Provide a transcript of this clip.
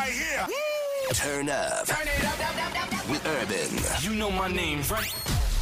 right here. Turn up. Turn it up. With Urban. You know my name, right?